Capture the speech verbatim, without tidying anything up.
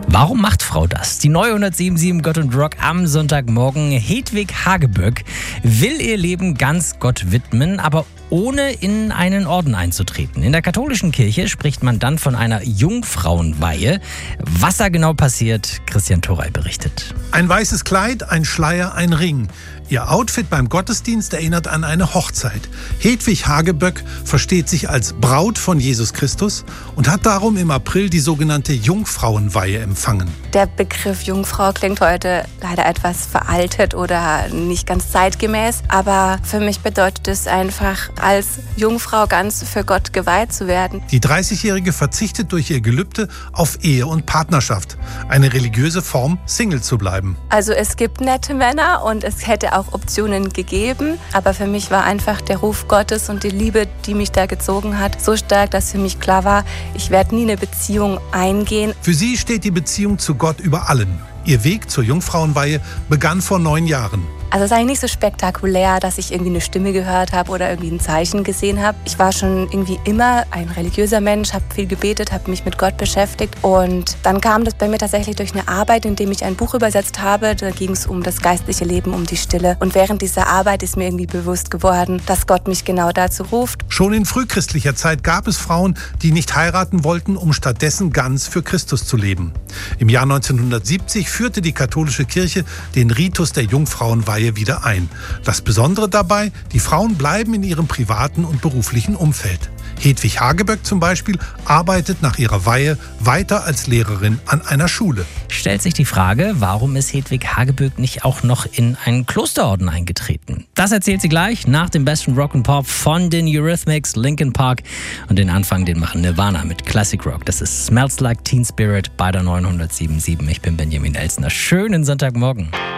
Warum macht Frau das? Die neue hundertsieben Komma sieben Gott und Rock am Sonntagmorgen. Hedwig Hageböck will ihr Leben ganz Gott widmen, aber ohne in einen Orden einzutreten. In der katholischen Kirche spricht man dann von einer Jungfrauenweihe. Was da genau passiert, Christian Thorey berichtet. Ein weißes Kleid, ein Schleier, ein Ring. Ihr Outfit beim Gottesdienst erinnert an eine Hochzeit. Hedwig Hageböck versteht sich als Braut von Jesus Christus und hat darum im April die sogenannte Jungfrauenweihe empfangen. Der Begriff Jungfrau klingt heute leider etwas veraltet oder nicht ganz zeitgemäß, aber für mich bedeutet es einfach, als Jungfrau ganz für Gott geweiht zu werden. Die dreißigjährige verzichtet durch ihr Gelübde auf Ehe und Partnerschaft, eine religiöse Form, Single zu bleiben. Also es gibt nette Männer und es hätte auch Optionen gegeben, aber für mich war einfach der Ruf Gottes und die Liebe, die mich da gezogen hat, so stark, dass für mich klar war, ich werde nie eine Beziehung eingehen. Für sie steht die Beziehung zu Gott über allem. Ihr Weg zur Jungfrauenweihe begann vor neun Jahren. Also es ist eigentlich nicht so spektakulär, dass ich irgendwie eine Stimme gehört habe oder irgendwie ein Zeichen gesehen habe. Ich war schon irgendwie immer ein religiöser Mensch, habe viel gebetet, habe mich mit Gott beschäftigt. Und dann kam das bei mir tatsächlich durch eine Arbeit, in dem ich ein Buch übersetzt habe. Da ging es um das geistliche Leben, um die Stille. Und während dieser Arbeit ist mir irgendwie bewusst geworden, dass Gott mich genau dazu ruft. Schon in frühchristlicher Zeit gab es Frauen, die nicht heiraten wollten, um stattdessen ganz für Christus zu leben. Im Jahr neunzehnhundertsiebzig führte die katholische Kirche den Ritus der Jungfrauenweihe wieder ein. Das Besondere dabei, die Frauen bleiben in ihrem privaten und beruflichen Umfeld. Hedwig Hageböck zum Beispiel arbeitet nach ihrer Weihe weiter als Lehrerin an einer Schule. Stellt sich die Frage, warum ist Hedwig Hageböck nicht auch noch in einen Klosterorden eingetreten? Das erzählt sie gleich nach dem besten Rock and Pop von den Eurythmics, Linkin Park, und den Anfang, den machen Nirvana mit Classic Rock. Das ist Smells Like Teen Spirit bei der neuen hundertsieben Komma sieben. Ich bin Benjamin Elsner. Schönen Sonntagmorgen.